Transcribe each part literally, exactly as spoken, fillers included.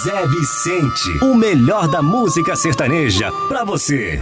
Zé Vicente, o melhor da música sertaneja pra você.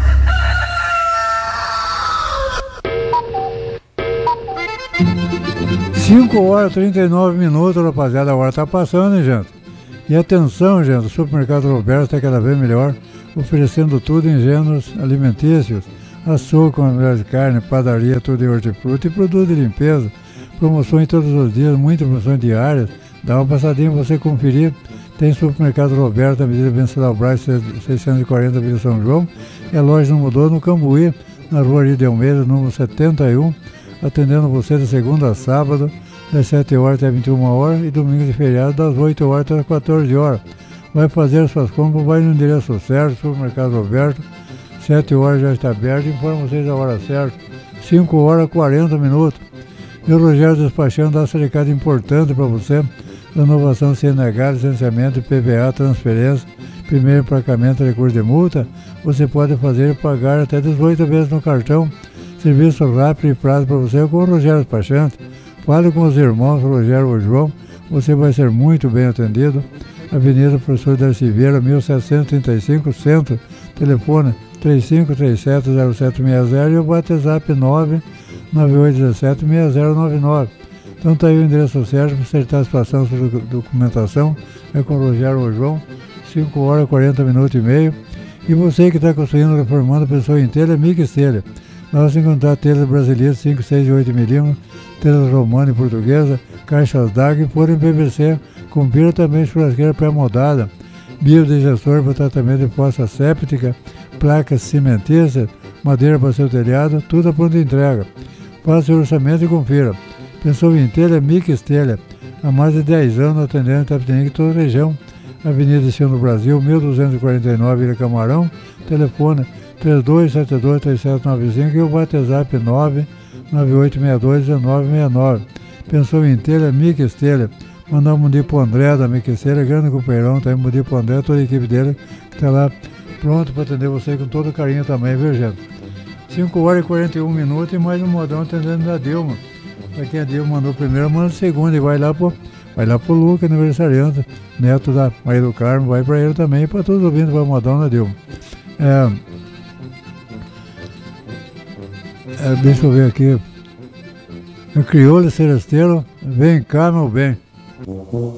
cinco horas e trinta e nove minutos, rapaziada, a hora tá passando, hein, gente? E atenção, gente, o Supermercado Roberto está cada vez melhor, oferecendo tudo em gêneros alimentícios, açúcar, melhor de carne, padaria, tudo em hortifruti e produto de limpeza, promoções todos os dias, muitas promoções diárias, dá uma passadinha pra você conferir. Tem Supermercado Roberto, Avenida Venceslau Braz, seiscentos e quarenta, Vila São João, e a loja não mudou, no Cambuí, na rua Ari de Almeida, número setenta e um, atendendo você de segunda a sábado, das sete horas até vinte e uma horas, e domingos e feriados, das oito horas até as quatorze horas. Vai fazer as suas compras, vai no endereço certo, Supermercado Roberto, sete horas já está aberto, informa vocês a hora certa, cinco horas e quarenta minutos. E o Rogério Despachando dá esse recado importante para você: renovação C N H, licenciamento, I P V A, transferência, primeiro emplacamento, recurso de multa, você pode fazer e pagar até dezoito vezes no cartão. Serviço rápido e prazo para você com o Rogério Despachante. Fale com os irmãos Rogério ou João, você vai ser muito bem atendido. Avenida Professor Darcy Vieira, mil setecentos e trinta e cinco, Centro, telefone três cinco três sete, zero sete seis zero e o WhatsApp nove nove oito um sete, seis zero nove nove. Então tá aí o endereço certo para acertar a situação sobre documentação, é com o Rogério ou João, cinco horas e quarenta minutos e meio. E você que está construindo, reformando, pessoa em telha, Mix Telha. Nós vamos encontrar telhas brasileiras cinco, seis e oito milímetros, telhas romana e portuguesa, caixas d'água e forno em P V C. Confira também churrasqueira pré-moldada, biodigestor para tratamento de fossa séptica, placas cimentícias, madeira para seu telhado, tudo a pronta entrega. Faça o orçamento e confira. Pensou em telha, Mix Telha. Há mais de dez anos atendendo Itapetininga e toda a região. Avenida Destino do Brasil, mil duzentos e quarenta e nove, Ilha Camarão. Telefone três dois sete dois, três sete nove cinco e o WhatsApp nove nove oito seis dois, um nove seis nove. Pensou em telha, Mix Telha. Mandar um mundi pro André da Mix Telha, grande companheirão, tá aí um mundi pro André, toda a equipe dele que tá lá pronto para atender você com todo carinho também, viu, gente? cinco horas e quarenta e um minutos e mais um modão atendendo da Dilma. Pra quem a Dilma mandou primeiro, manda segundo e vai lá pro, vai lá pro Luca, aniversariante, neto da Maria do Carmo, vai pra ele também, pra todos ouvindo para o modão da Dilma. É, é, deixa eu ver aqui. O Crioulo Seresteiro, vem cá, meu bem.